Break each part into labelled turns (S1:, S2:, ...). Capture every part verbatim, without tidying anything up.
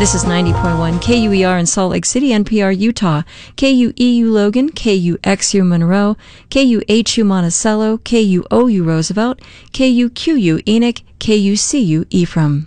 S1: This is ninety point one K U E R in Salt Lake City, N P R Utah, K U E U Logan, K U X U Monroe, K U H U Monticello, K U O U Roosevelt, K U Q U Enoch, K U C U Ephraim.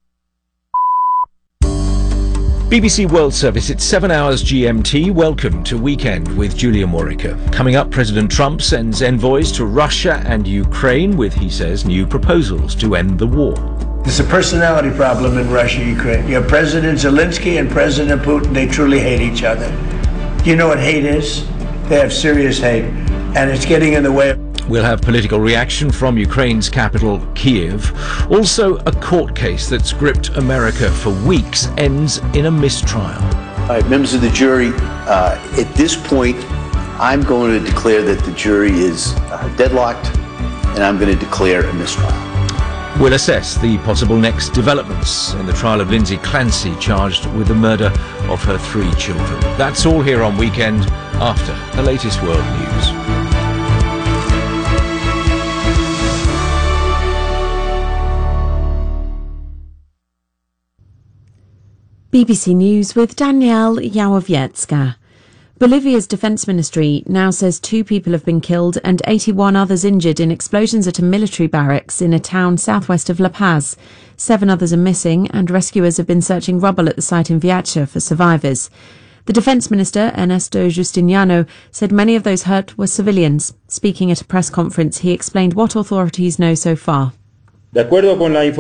S2: B B C World Service, it's seven hours G M T. Welcome to Weekend with Julia Morica. Coming up, President Trump sends envoys to Russia and Ukraine with, he says, new proposals to end the war.
S3: There's a personality problem in Russia, Ukraine. You have President Zelensky and President Putin. They truly hate each other. Do you know what hate is? They have serious hate, and it's getting in the way of...
S2: We'll have political reaction from Ukraine's capital, Kiev. Also, a court case that's gripped America for weeks ends in a mistrial.
S4: All right, members of the jury, uh, at this point, I'm going to declare that the jury is uh, deadlocked, and I'm going to declare a mistrial.
S2: We'll assess the possible next developments in the trial of Lindsay Clancy, charged with the murder of her three children. That's all here on Weekend after the latest world news.
S5: B B C News with Danielle Yałowiecka. Bolivia's defence ministry now says two people have been killed and eighty-one others injured in explosions at a military barracks in a town southwest of La Paz. Seven others are missing, and rescuers have been searching rubble at the site in Viacha for survivors. The defence minister, Ernesto Justiniano, said many of those hurt were civilians. Speaking at a press conference, he explained what authorities know so far.
S6: According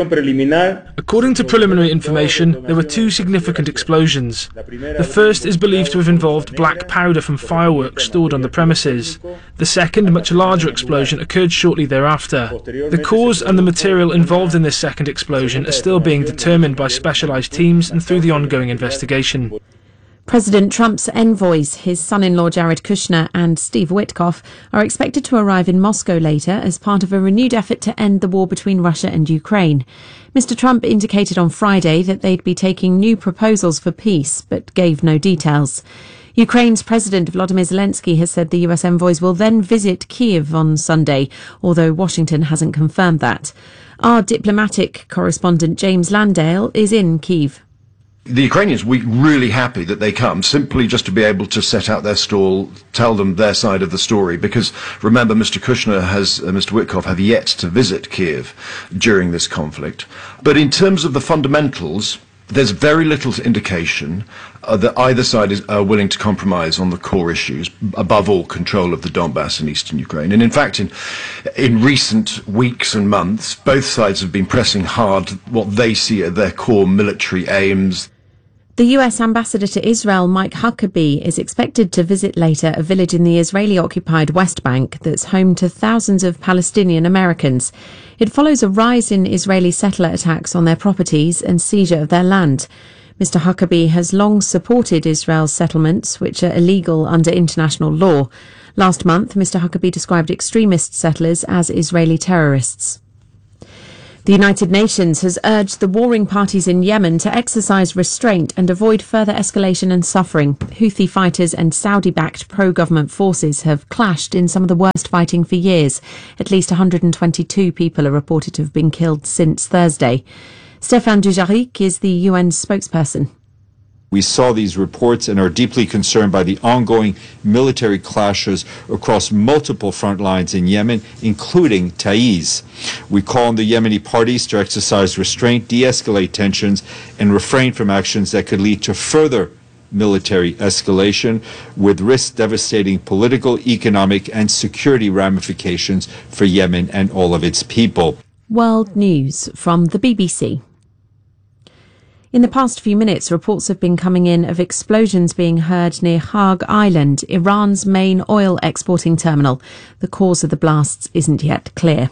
S6: to preliminary information, there were two significant explosions. The first is believed to have involved black powder from fireworks stored on the premises. The second, much larger explosion occurred shortly thereafter. The cause and the material involved in this second explosion are still being determined by specialised teams and through the ongoing investigation.
S5: President Trump's envoys, his son-in-law Jared Kushner and Steve Witkoff, are expected to arrive in Moscow later as part of a renewed effort to end the war between Russia and Ukraine. Mister Trump indicated on Friday that they'd be taking new proposals for peace, but gave no details. Ukraine's President Volodymyr Zelensky has said the U S envoys will then visit Kyiv on Sunday, although Washington hasn't confirmed that. Our diplomatic correspondent James Landale is in Kyiv.
S7: The Ukrainians were really happy that they come, simply just to be able to set out their stall, tell them their side of the story, because remember, Mister Kushner has, uh, Mister Witkoff have yet to visit Kyiv during this conflict. But in terms of the fundamentals, there's very little indication uh, that either side is uh, willing to compromise on the core issues, above all control of the Donbass in eastern Ukraine. And in fact, in, in recent weeks and months, both sides have been pressing hard what they see are their core military aims.
S5: The U S ambassador to Israel, Mike Huckabee, is expected to visit later a village in the Israeli-occupied West Bank that's home to thousands of Palestinian Americans. It follows a rise in Israeli settler attacks on their properties and seizure of their land. Mister Huckabee has long supported Israel's settlements, which are illegal under international law. Last month, Mister Huckabee described extremist settlers as Israeli terrorists. The United Nations has urged the warring parties in Yemen to exercise restraint and avoid further escalation and suffering. Houthi fighters and Saudi-backed pro-government forces have clashed in some of the worst fighting for years. At least one hundred twenty-two people are reported to have been killed since Thursday. Stéphane Dujarric is the U N spokesperson.
S8: We saw these reports and are deeply concerned by the ongoing military clashes across multiple front lines in Yemen, including Taiz. We call on the Yemeni parties to exercise restraint, de-escalate tensions, and refrain from actions that could lead to further military escalation, with risks devastating political, economic, and security ramifications for Yemen and all of its people.
S5: World News from the B B C. In the past few minutes, reports have been coming in of explosions being heard near Hague Island, Iran's main oil exporting terminal. The cause of the blasts isn't yet clear.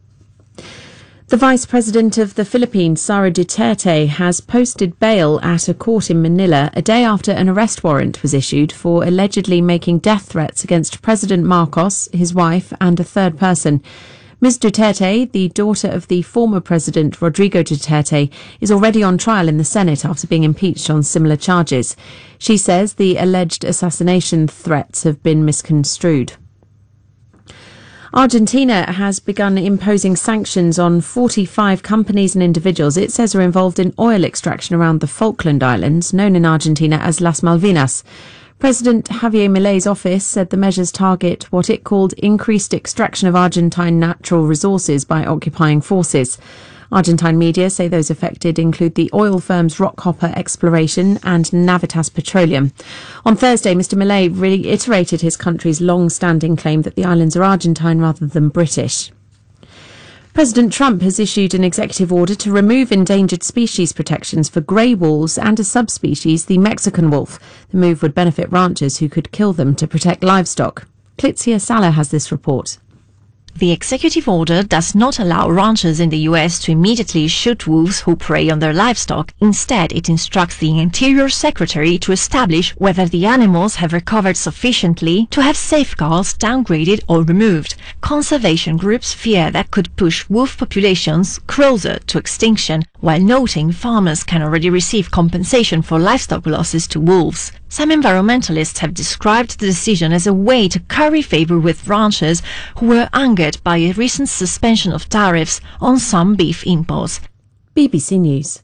S5: The Vice President of the Philippines, Sara Duterte, has posted bail at a court in Manila a day after an arrest warrant was issued for allegedly making death threats against President Marcos, his wife, and a third person. Miz Duterte, the daughter of the former president Rodrigo Duterte, is already on trial in the Senate after being impeached on similar charges. She says the alleged assassination threats have been misconstrued. Argentina has begun imposing sanctions on forty-five companies and individuals it says are involved in oil extraction around the Falkland Islands, known in Argentina as Las Malvinas. President Javier Milei's office said the measures target what it called increased extraction of Argentine natural resources by occupying forces. Argentine media say those affected include the oil firms Rockhopper Exploration and Navitas Petroleum. On Thursday, Mister Milei reiterated his country's long-standing claim that the islands are Argentine rather than British. President Trump has issued an executive order to remove endangered species protections for grey wolves and a subspecies, the Mexican wolf. The move would benefit ranchers who could kill them to protect livestock. Klitzia Salah has this report.
S9: The executive order does not allow ranchers in the U S to immediately shoot wolves who prey on their livestock. Instead, it instructs the Interior Secretary to establish whether the animals have recovered sufficiently to have safeguards downgraded or removed. Conservation groups fear that could push wolf populations closer to extinction, while noting farmers can already receive compensation for livestock losses to wolves. Some environmentalists have described the decision as a way to curry favor with ranchers who were angered by a recent suspension of tariffs on some beef imports.
S5: B B C News.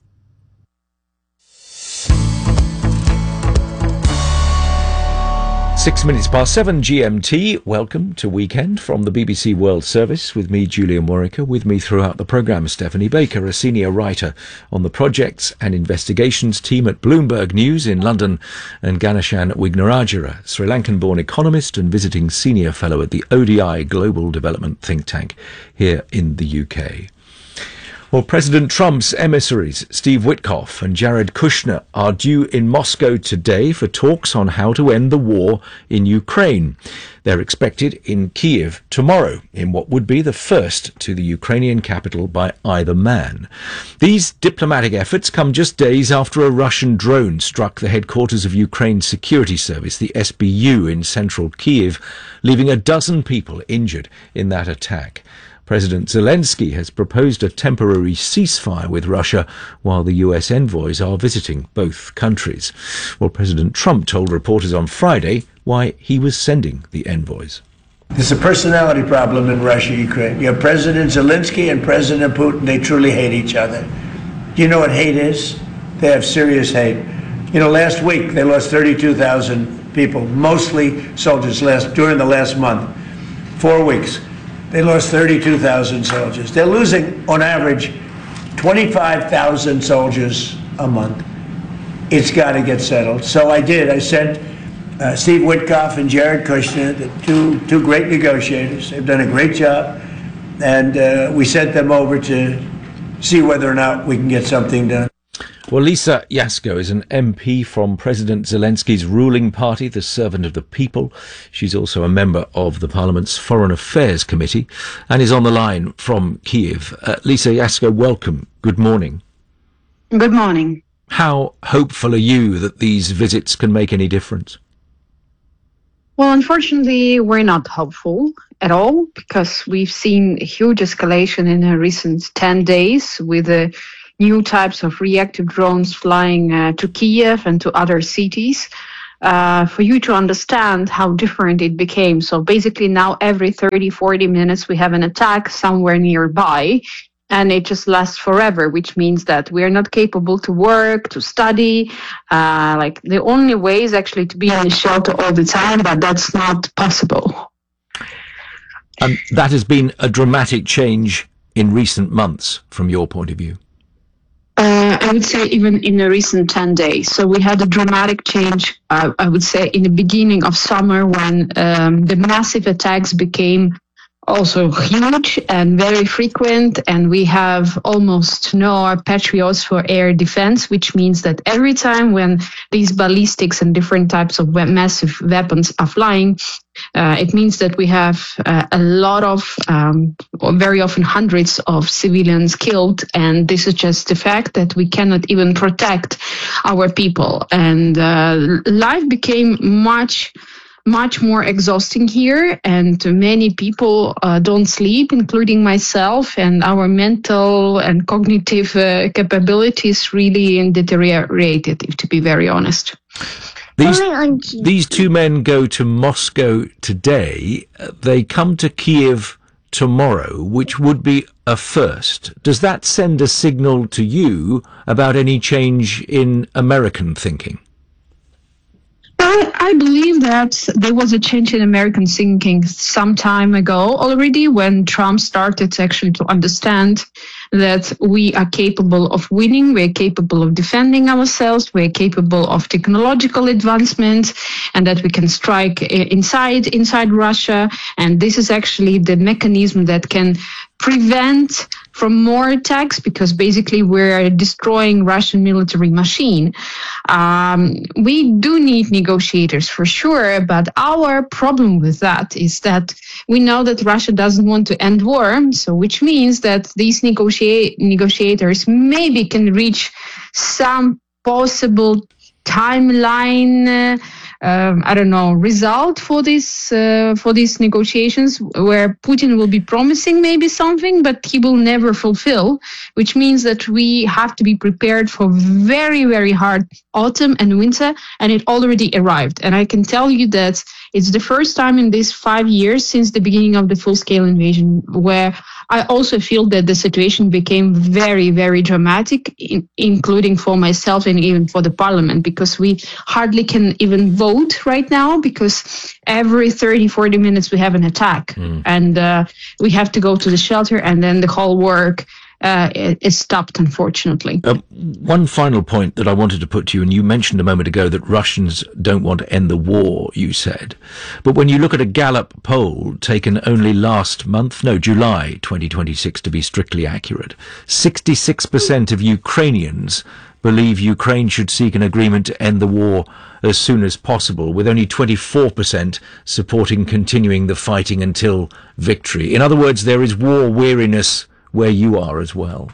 S2: Six minutes past seven G M T. Welcome to Weekend from the B B C World Service with me, Julian Warwicker. With me throughout the programme, Stephanie Baker, a senior writer on the projects and investigations team at Bloomberg News in London, and Ganeshan Wignarajara, Sri Lankan-born economist and visiting senior fellow at the O D I Global Development Think Tank here in the U K. Well, President Trump's emissaries, Steve Witkoff and Jared Kushner, are due in Moscow today for talks on how to end the war in Ukraine. They're expected in Kyiv tomorrow, in what would be the first to the Ukrainian capital by either man. These diplomatic efforts come just days after a Russian drone struck the headquarters of Ukraine's security service, the S B U, in central Kyiv, leaving a dozen people injured in that attack. President Zelensky has proposed a temporary ceasefire with Russia while the U S envoys are visiting both countries. Well, President Trump told reporters on Friday why he was sending the envoys.
S3: There's a personality problem in Russia, Ukraine. You have President Zelensky and President Putin. They truly hate each other. Do you know what hate is? They have serious hate. You know, last week they lost thirty-two thousand people, mostly soldiers, last during the last month. Four weeks. They lost thirty-two thousand soldiers. They're losing, on average, twenty-five thousand soldiers a month. It's got to get settled. So I did. I sent uh, Steve Witkoff and Jared Kushner, the two, two great negotiators. They've done a great job. And uh, we sent them over to see whether or not we can get something done.
S2: Well, Lisa Yasko is an M P from President Zelensky's ruling party, the Servant of the People. She's also a member of the Parliament's Foreign Affairs Committee and is on the line from Kyiv. Uh, Lisa Yasko, welcome. Good morning.
S10: Good morning.
S2: How hopeful are you that these visits can make any difference?
S10: Well, unfortunately, we're not hopeful at all because we've seen a huge escalation in the recent ten days with a new types of reactive drones flying uh, to Kyiv and to other cities. Uh, for you to understand how different it became. So basically now every thirty, forty minutes we have an attack somewhere nearby, and it just lasts forever, which means that we are not capable to work, to study. Uh, like the only way is actually to be in a shelter all the time, but that's not possible.
S2: And that has been a dramatic change in recent months from your point of view.
S10: Uh, I would say even in the recent ten days. So we had a dramatic change, uh, I would say, in the beginning of summer when um, the massive attacks became also huge and very frequent, and we have almost no Patriots for air defense, which means that every time when these ballistics and different types of massive weapons are flying, Uh, it means that we have uh, a lot of, um, very often hundreds of civilians killed, and this is just the fact that we cannot even protect our people. And uh, life became much, much more exhausting here, and many people uh, don't sleep, including myself, and our mental and cognitive uh, capabilities really deteriorated, to be very honest.
S2: These, these two men go to Moscow today. They come to Kiev tomorrow, which would be a first. Does that send a signal to you about any change in American thinking?
S10: I, I believe that there was a change in American thinking some time ago already, when Trump started actually to understand that we are capable of winning, we are capable of defending ourselves, we are capable of technological advancement, and that we can strike inside inside Russia. And this is actually the mechanism that can prevent from more attacks, because basically we're destroying Russian military machine. Um, we do need negotiators for sure, but our problem with that is that we know that Russia doesn't want to end war, so which means that these negotiate negotiators maybe can reach some possible timeline, uh, Um, I don't know, result for this uh, for these negotiations, where Putin will be promising maybe something, but he will never fulfill, which means that we have to be prepared for very, very hard autumn and winter, and it already arrived. And I can tell you that it's the first time in these five years since the beginning of the full-scale invasion where I also feel that the situation became very, very dramatic, in, including for myself and even for the parliament, because we hardly can even vote right now, because every thirty, forty minutes we have an attack, mm. and uh, we have to go to the shelter, and then the whole work uh, is stopped, unfortunately.
S2: Uh, one final point that I wanted to put to you, and you mentioned a moment ago that Russians don't want to end the war, you said. But when you look at a Gallup poll taken only last month, no, July twenty twenty-six to be strictly accurate, sixty-six percent of Ukrainians believe Ukraine should seek an agreement to end the war as soon as possible, with only twenty-four percent supporting continuing the fighting until victory. In other words, there is war weariness where you are as well.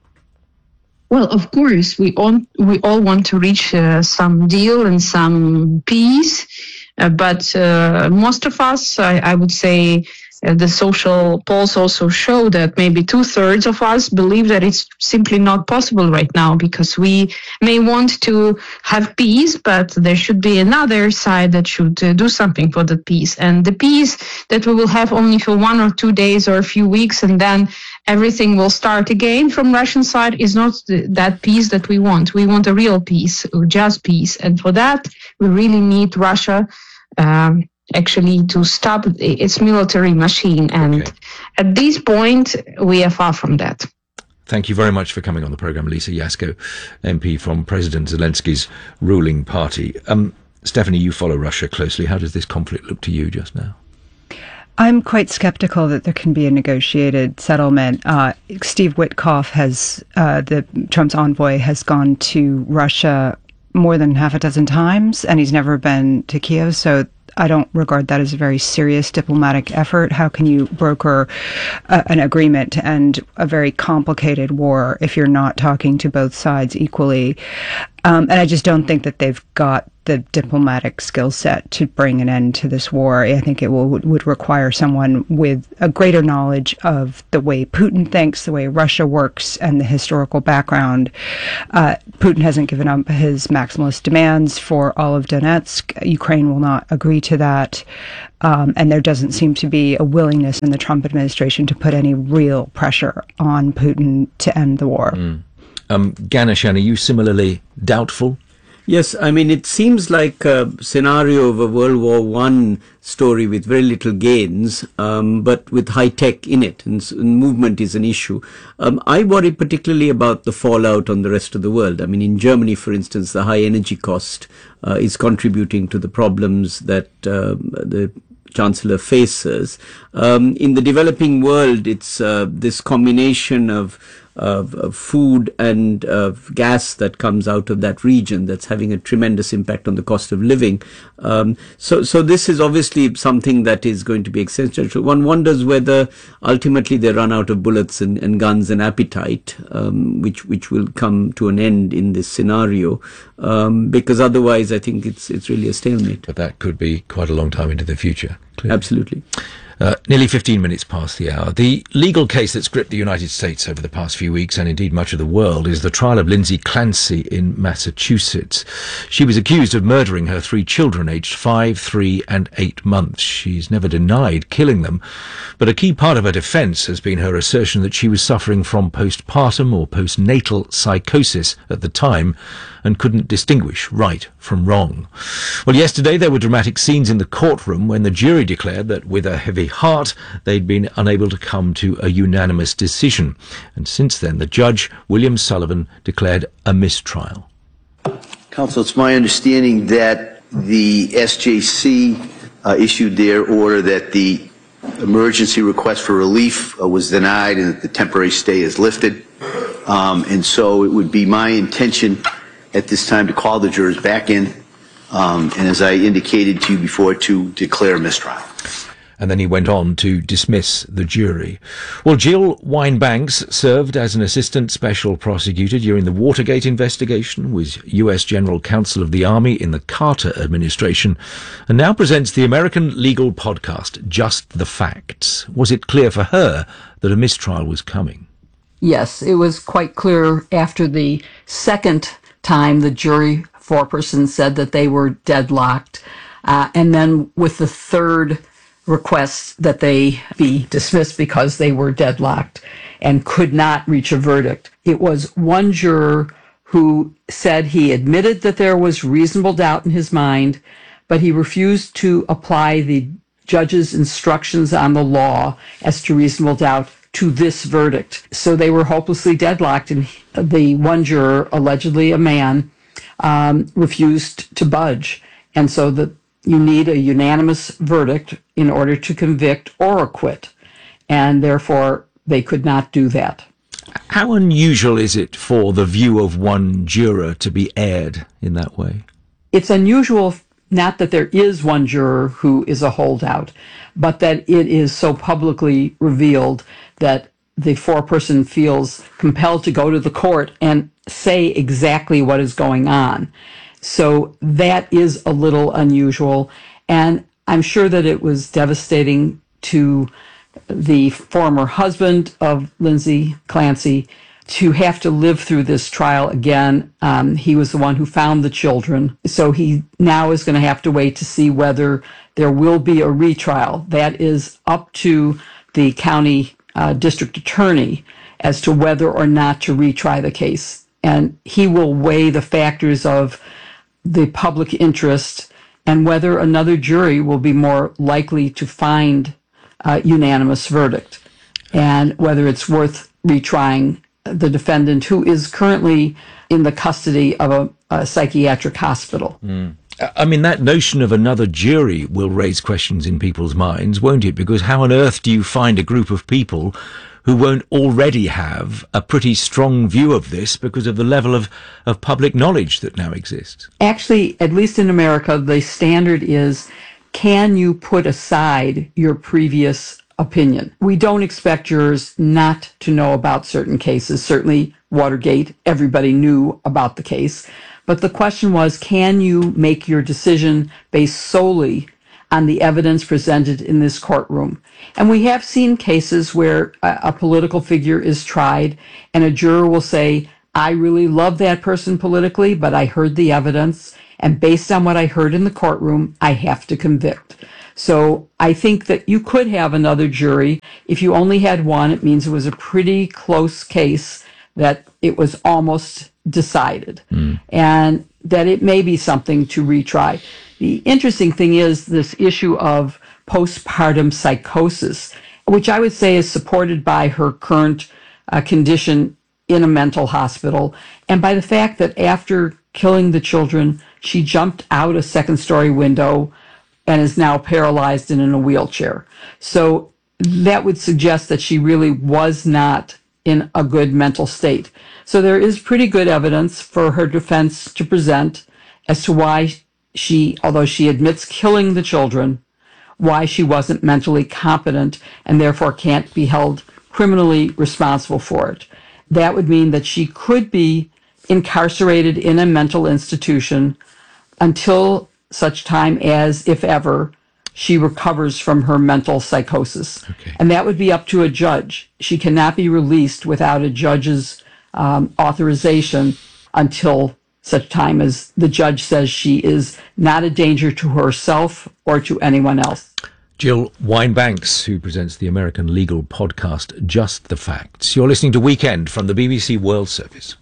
S10: Well, of course, we all, we all want to reach uh, some deal and some peace, uh, but uh, most of us, I, I would say, Uh, the social polls also show that maybe two-thirds of us believe that it's simply not possible right now, because we may want to have peace, but there should be another side that should uh, do something for the peace. And the peace that we will have only for one or two days or a few weeks, and then everything will start again from Russian side, is not the, that peace that we want. We want a real peace, or just peace. And for that, we really need Russia um, actually to stop its military machine. And okay. At this point, we are far from that.
S2: Thank you very much for coming on the programme, Lisa Yasko, M P from President Zelensky's ruling party. Um, Stephanie, you follow Russia closely. How does this conflict look to you just now?
S11: I'm quite skeptical that there can be a negotiated settlement. Uh, Steve Witkoff has, uh, the Trump's envoy, has gone to Russia more than half a dozen times, and he's never been to Kiev. So I don't regard that as a very serious diplomatic effort. How can you broker uh, an agreement to end a very complicated war if you're not talking to both sides equally? Um, and I just don't think that they've got the diplomatic skill set to bring an end to this war. I think it will, would require someone with a greater knowledge of the way Putin thinks, the way Russia works, and the historical background. Uh, Putin hasn't given up his maximalist demands for all of Donetsk. Ukraine will not agree to that. Um, and there doesn't seem to be a willingness in the Trump administration to put any real pressure on Putin to end the war.
S2: Mm. Um, Ganeshan, are you similarly doubtful?
S12: Yes, I mean, it seems like a scenario of a World War One story with very little gains, um, but with high tech in it, and, and movement is an issue. Um, I worry particularly about the fallout on the rest of the world. I mean, in Germany, for instance, the high energy cost uh, is contributing to the problems that uh, the Chancellor faces. Um, in the developing world, it's uh, this combination of Of, of food and of gas that comes out of that region that's having a tremendous impact on the cost of living. Um, so, so this is obviously something that is going to be essential. One wonders whether ultimately they run out of bullets and, and guns and appetite, um, which which will come to an end in this scenario, um, because otherwise I think it's it's really a stalemate.
S2: But that could be quite a long time into the future. Clearly.
S12: Absolutely.
S2: Uh, nearly fifteen minutes past the hour. The legal case that's gripped the United States over the past few weeks, and indeed much of the world, is the trial of Lindsay Clancy in Massachusetts. She was accused of murdering her three children, aged five, three, and eight months. She's never denied killing them, but a key part of her defence has been her assertion that she was suffering from postpartum or postnatal psychosis at the time and couldn't distinguish right from wrong. Well, yesterday there were dramatic scenes in the courtroom when the jury declared that with a heavy heart they'd been unable to come to a unanimous decision. And since then, the judge, William Sullivan, declared a mistrial.
S4: Counsel, it's my understanding that the S J C uh, issued their order that the emergency request for relief uh, was denied and that the temporary stay is lifted. Um, and so it would be my intention at this time to call the jurors back in, um, and as I indicated to you before, to declare mistrial.
S2: And then he went on to dismiss the jury. Well, Jill Wine-Banks served as an assistant special prosecutor during the Watergate investigation, was U S General Counsel of the Army in the Carter administration, and now presents the American legal podcast, Just the Facts. Was it clear for her that a mistrial was coming?
S13: Yes, it was quite clear after the second time the jury foreperson said that they were deadlocked, uh, and then with the third request that they be dismissed because they were deadlocked and could not reach a verdict. It was one juror who said he admitted that there was reasonable doubt in his mind, but he refused to apply the judge's instructions on the law as to reasonable doubt to this verdict. So they were hopelessly deadlocked, and the one juror, allegedly a man, um, refused to budge. And so the, you need a unanimous verdict in order to convict or acquit, and therefore they could not do that.
S2: How unusual is it for the view of one juror to be aired in that way?
S13: It's unusual, not that there is one juror who is a holdout, but that it is so publicly revealed that the foreperson feels compelled to go to the court and say exactly what is going on. So that is a little unusual, and I'm sure that it was devastating to the former husband of Lindsay Clancy to have to live through this trial again. Um, he was the one who found the children, so he now is going to have to wait to see whether there will be a retrial. That is up to the county uh, district attorney as to whether or not to retry the case. And he will weigh the factors of the public interest and whether another jury will be more likely to find a unanimous verdict, and whether it's worth retrying the defendant, who is currently in the custody of a, a psychiatric hospital.
S2: Mm. I mean, that notion of another jury will raise questions in people's minds, won't it? Because how on earth do you find a group of people who won't already have a pretty strong view of this because of the level of, of public knowledge that now exists?
S13: Actually, at least in America, the standard is, can you put aside your previous opinion? We don't expect jurors not to know about certain cases. Certainly Watergate, everybody knew about the case. But the question was, can you make your decision based solely on the evidence presented in this courtroom? And we have seen cases where a, a political figure is tried and a juror will say, I really love that person politically, but I heard the evidence, and based on what I heard in the courtroom, I have to convict. So I think that you could have another jury. If you only had one, it means it was a pretty close case, that it was almost decided, mm. and that it may be something to retry. The interesting thing is this issue of postpartum psychosis, which I would say is supported by her current uh, condition in a mental hospital, and by the fact that after killing the children, she jumped out a second-story window and is now paralyzed and in a wheelchair. So that would suggest that she really was not in a good mental state. So there is pretty good evidence for her defense to present as to why she, although she admits killing the children, why she wasn't mentally competent and therefore can't be held criminally responsible for it. That would mean that she could be incarcerated in a mental institution until such time as, if ever, she recovers from her mental psychosis.
S2: Okay.
S13: And that would be up to a judge. She cannot be released without a judge's um, authorization until such time as the judge says she is not a danger to herself or to anyone else.
S2: Jill Wine-Banks, who presents the American legal podcast Just the Facts. You're listening to Weekend from the B B C World Service.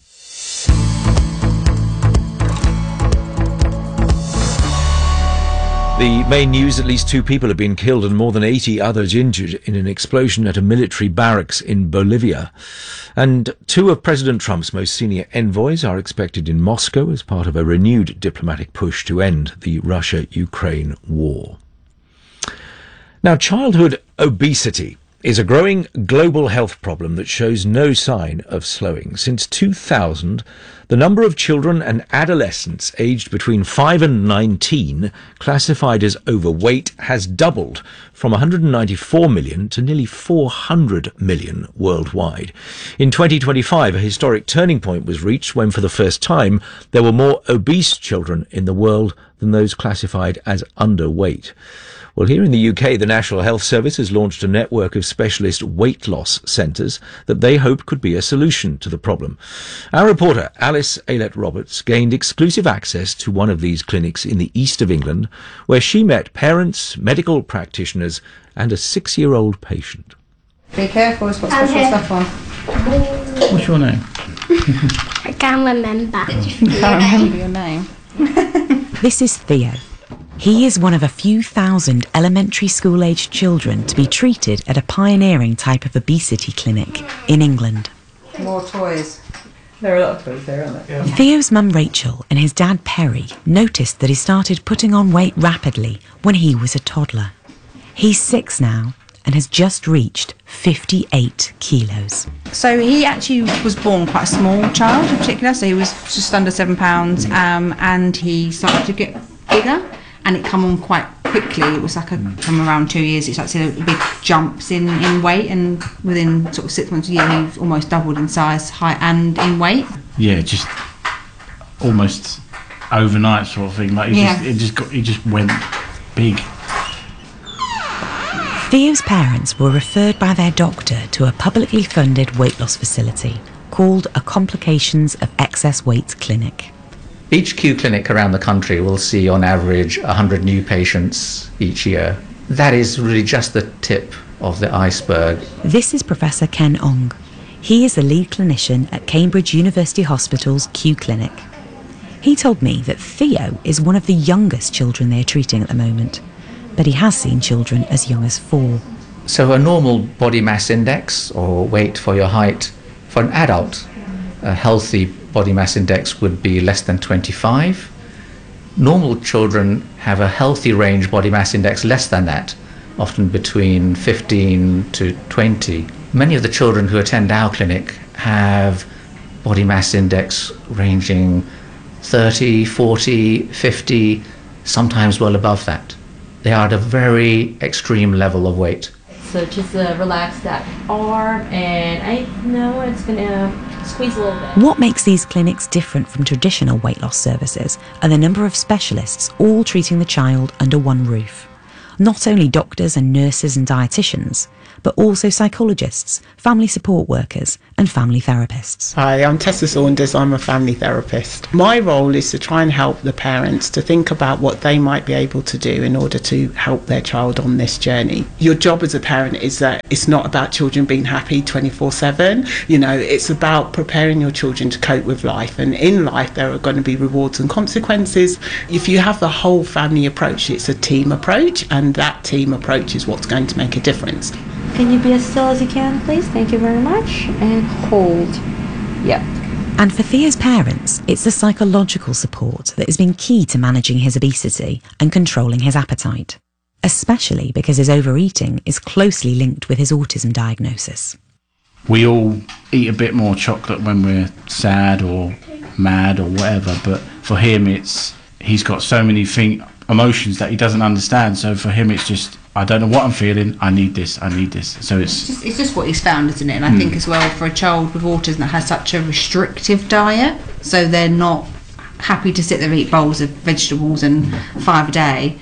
S2: The main news, at least two people have been killed and more than eighty others injured in an explosion at a military barracks in Bolivia. And two of President Trump's most senior envoys are expected in Moscow as part of a renewed diplomatic push to end the Russia-Ukraine war. Now, childhood obesity is a growing global health problem that shows no sign of slowing. Since two thousand, the number of children and adolescents aged between five and nineteen classified as overweight has doubled from one hundred ninety-four million to nearly four hundred million worldwide. In twenty twenty-five, a historic turning point was reached when for the first time there were more obese children in the world than those classified as underweight. Well, here in the U K, the National Health Service has launched a network of specialist weight loss centres that they hope could be a solution to the problem. Our reporter, Alice Aylett-Roberts, gained exclusive access to one of these clinics in the east of England, where she met parents, medical practitioners and a six-year-old patient.
S14: Be careful, it's got special stuff on.
S15: What's your name?
S14: I can't remember. You can't remember your name.
S16: This is Theo. He is one of a few thousand elementary school-aged children to be treated at a pioneering type of obesity clinic in England.
S14: More toys.
S15: There are a lot of toys there, aren't there? Yeah.
S16: Theo's mum Rachel and his dad Perry noticed that he started putting on weight rapidly when he was a toddler. He's six now and has just reached fifty-eight kilos.
S17: So he actually was born quite a small child in particular, so he was just under seven pounds um, and he started to get bigger. And it come on quite quickly. It was like a, from around two years, it's actually big jumps in, in weight, and within sort of six months a year, he almost doubled in size, height, and in weight.
S15: Yeah, just almost overnight sort of thing. Like he
S17: yeah.
S15: just, it just got, he just went big.
S16: Theo's parents were referred by their doctor to a publicly funded weight loss facility called a Complications of Excess Weight Clinic.
S18: Each Q clinic around the country will see on average one hundred new patients each year. That is really just the tip of the iceberg.
S16: This is Professor Ken Ong. He is the lead clinician at Cambridge University Hospital's Q Clinic. He told me that Theo is one of the youngest children they are treating at the moment, but he has seen children as young as four.
S18: So a normal body mass index, or weight for your height, for an adult, a healthy body mass index would be less than twenty-five. Normal children have a healthy range body mass index less than that, often between fifteen to twenty. Many of the children who attend our clinic have body mass index ranging thirty, forty, fifty, sometimes well above that. They are at a very extreme level of weight.
S19: So just uh, relax that arm, and I know it's going to squeeze a little bit.
S16: What makes these clinics different from traditional weight loss services are the number of specialists all treating the child under one roof. Not only doctors and nurses and dietitians, but also psychologists, family support workers and family therapists.
S20: Hi, I'm Tessa Saunders, I'm a family therapist. My role is to try and help the parents to think about what they might be able to do in order to help their child on this journey. Your job as a parent is that it's not about children being happy twenty-four seven, you know, it's about preparing your children to cope with life, and in life there are going to be rewards and consequences. If you have the whole family approach, it's a team approach, and that team approach is what's going to make a difference.
S19: Can you be as still as you can, please? Thank you very much. And hold. Yep.
S16: And for Theo's parents, it's the psychological support that has been key to managing his obesity and controlling his appetite, especially because his overeating is closely linked with his autism diagnosis.
S15: We all eat a bit more chocolate when we're sad or mad or whatever, but for him it's he's got so many thing, emotions that he doesn't understand, so for him it's just, I don't know what I'm feeling, I need this, I need this. So it's
S17: It's just, it's just what he's found, isn't it? And I
S15: Mm.
S17: think as well, for a child with autism that has such a restrictive diet, so they're not happy to sit there and eat bowls of vegetables and five a day,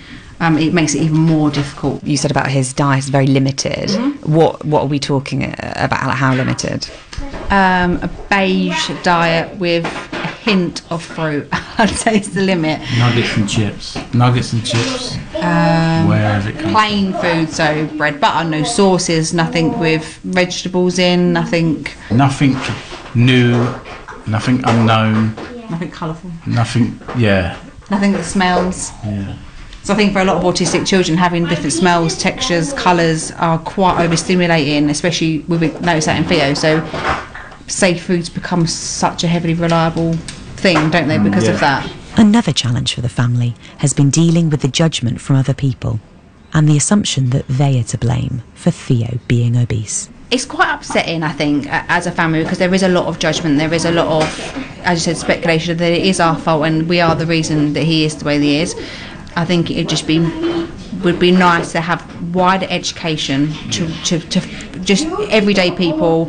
S17: um, it makes it even more difficult.
S16: You said about his diet is very limited.
S17: Mm-hmm.
S16: What what are we talking about? How limited?
S17: Um, a beige diet with a hint of fruit. I'd say it's the limit.
S15: Nuggets and chips. Nuggets and chips.
S17: Um,
S15: Wherever it comes
S17: plain food, so bread, butter, no sauces, nothing with vegetables in, nothing.
S15: Nothing new, nothing unknown.
S17: Nothing colourful.
S15: Nothing, yeah.
S17: Nothing that smells.
S15: Yeah.
S17: So I think for a lot of autistic children, having different smells, textures, colours are quite overstimulating, especially we notice that in Theo. So safe foods become such a heavily reliable thing, don't they, because
S15: yeah.
S17: of that.
S16: Another challenge for the family has been dealing with the judgment from other people and the assumption that they are to blame for Theo being obese.
S17: It's quite upsetting, I think, as a family, because there is a lot of judgment, there is a lot of, as you said, speculation that it is our fault and we are the reason that he is the way he is. I think it'd just be would be nice to have wider education to, to, to just everyday people,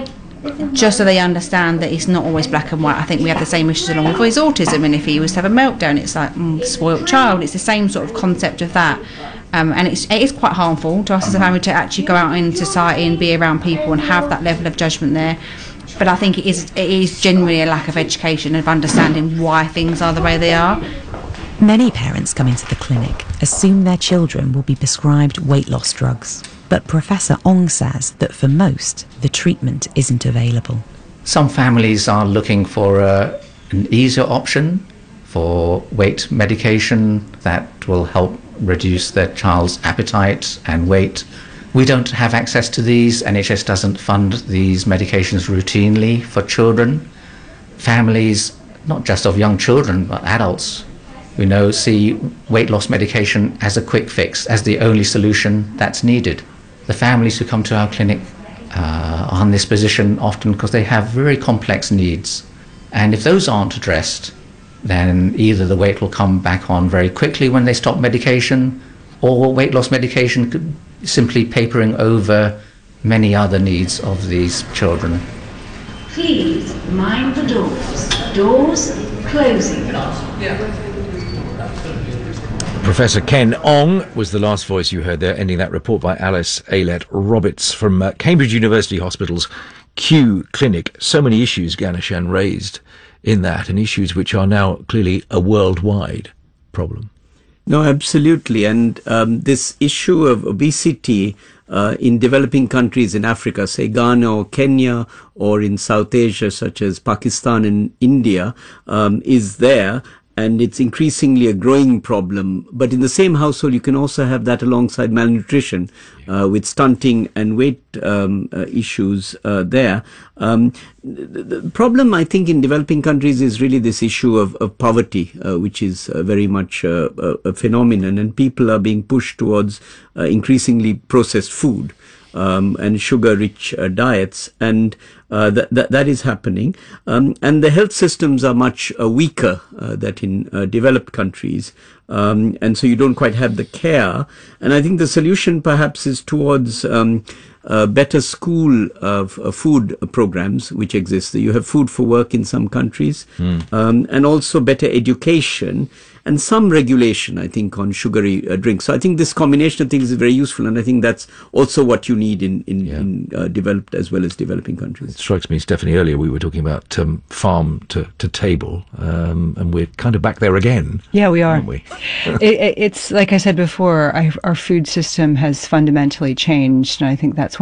S17: just so they understand that it's not always black and white. I think we have the same issues along with his autism, and if he was to have a meltdown, it's like mm, spoilt child. It's the same sort of concept of that. Um, and it's, it is quite harmful to us as a family to actually go out in society and be around people and have that level of judgment there. But I think it is, it is genuinely a lack of education, of understanding why things are the way they are.
S16: Many parents coming to the clinic assume their children will be prescribed weight loss drugs. But Professor Ong says that for most, the treatment isn't available.
S18: Some families are looking for a, an easier option for weight medication that will help reduce their child's appetite and weight. We don't have access to these. N H S doesn't fund these medications routinely for children. Families, not just of young children, but adults, we know, see weight loss medication as a quick fix, as the only solution that's needed. The families who come to our clinic uh, are in this position often because they have very complex needs. And if those aren't addressed, then either the weight will come back on very quickly when they stop medication, or weight loss medication could simply papering over many other needs of these children.
S21: Please mind the doors. Doors closing.
S2: Professor Ken Ong was the last voice you heard there, ending that report by Alice Aylett-Roberts from uh, Cambridge University Hospital's Kew Clinic. So many issues Ganeshan raised in that, and issues which are now clearly a worldwide problem.
S12: No, absolutely. And um, this issue of obesity uh, in developing countries in Africa, say Ghana or Kenya, or in South Asia, such as Pakistan and India, um, is there. And it's increasingly a growing problem. But in the same household, you can also have that alongside malnutrition, uh, with stunting and weight um, uh, issues uh, there. Um, the, the problem, I think, in developing countries is really this issue of, of poverty, uh, which is uh, very much uh, a, a phenomenon. And people are being pushed towards uh, increasingly processed food. Um, and sugar-rich uh, diets, and uh, that, that that is happening. Um, and the health systems are much uh, weaker uh, than in uh, developed countries, um, and so you don't quite have the care. And I think the solution perhaps is towards um, uh, better school uh, uh, food programs which exist. You have food for work in some countries, mm. um, and also better education. And some regulation, I think, on sugary uh, drinks. So I think this combination of things is very useful, and I think that's also what you need in, in, yeah. in uh, developed as well as developing countries.
S2: It strikes me, Stephanie, earlier we were talking about um, farm to, to table, um, and we're kind of back there again.
S11: Yeah, we are.
S2: Aren't we?
S11: it, it's, like I said before, I, our food system has fundamentally changed, and I think that's one